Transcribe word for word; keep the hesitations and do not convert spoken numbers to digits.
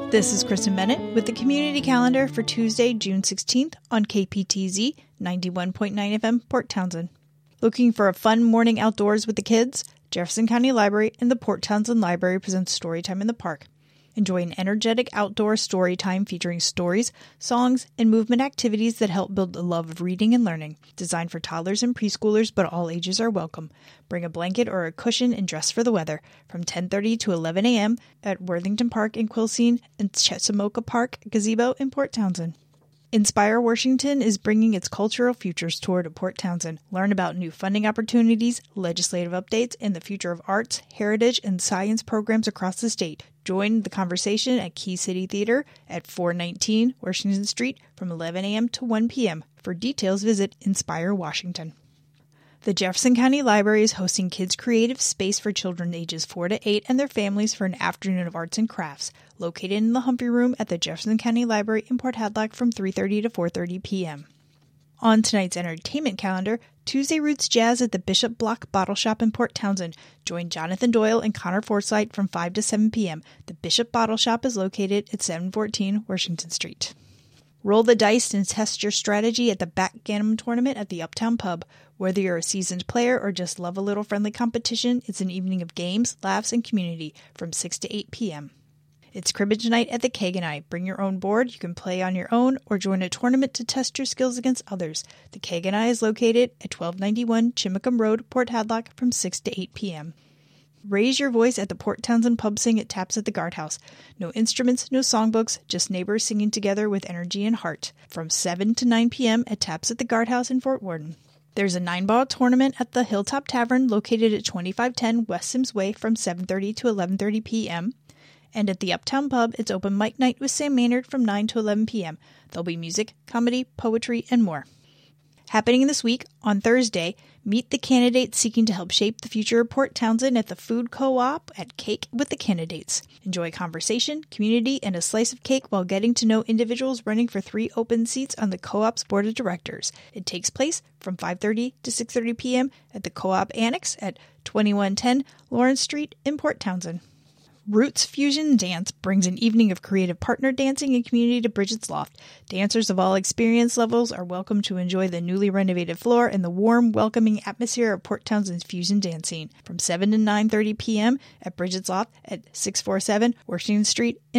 This is Kristen Bennett with the community calendar for Tuesday, June sixteenth on K P T Z ninety-one point nine F M, Port Townsend. Looking for a fun morning outdoors with the kids? Jefferson County Library and the Port Townsend Library presents Storytime in the Park. Enjoy an energetic outdoor story time featuring stories, songs, and movement activities that help build a love of reading and learning. Designed for toddlers and preschoolers, but all ages are welcome. Bring a blanket or a cushion and dress for the weather. From ten thirty to eleven a.m. at Worthington Park in Quilcene and Chesamoka Park Gazebo in Port Townsend. Inspire Washington is bringing its Cultural Futures Tour to Port Townsend. Learn about new funding opportunities, legislative updates, and the future of arts, heritage, and science programs across the state. Join the conversation at Key City Theater at four nineteen Washington Street from eleven a.m. to one p.m. For details, visit Inspire Washington. The Jefferson County Library is hosting Kids Creative Space for children ages four to eight and their families for an afternoon of arts and crafts, located in the Humphrey Room at the Jefferson County Library in Port Hadlock from three thirty to four thirty p.m. On tonight's entertainment calendar, Tuesday Roots Jazz at the Bishop Block Bottle Shop in Port Townsend. Join Jonathan Doyle and Connor Forsythe from five to seven p.m. The Bishop Bottle Shop is located at seven fourteen Washington Street. Roll the dice and test your strategy at the Backgammon Tournament at the Uptown Pub. Whether you're a seasoned player or just love a little friendly competition, it's an evening of games, laughs, and community from six to eight p.m. It's cribbage night at the Kaganai. Bring your own board. You can play on your own or join a tournament to test your skills against others. The Kaganai is located at twelve ninety-one Chimacum Road, Port Hadlock from six to eight p.m. Raise your voice at the Port Townsend Pub Sing at Taps at the Guardhouse. No instruments, no songbooks, just neighbors singing together with energy and heart. From seven to nine p.m. at Taps at the Guardhouse in Fort Worden. There's a nine-ball tournament at the Hilltop Tavern located at twenty-five ten West Sims Way from seven thirty to eleven thirty p.m. And at the Uptown Pub, it's open mic night with Sam Maynard from nine to eleven p.m. There'll be music, comedy, poetry, and more. Happening this week, on Thursday, meet the candidates seeking to help shape the future of Port Townsend at the Food Co-op at Cake with the Candidates. Enjoy conversation, community, and a slice of cake while getting to know individuals running for three open seats on the Co-op's Board of Directors. It takes place from five thirty to six thirty p.m. at the Co-op Annex at twenty-one ten Lawrence Street in Port Townsend. Roots Fusion Dance brings an evening of creative partner dancing and community to Bridget's Loft. Dancers of all experience levels are welcome to enjoy the newly renovated floor and the warm, welcoming atmosphere of Port Townsend's fusion dance scene from seven to nine thirty p.m. at Bridget's Loft at six forty-seven Washington Street in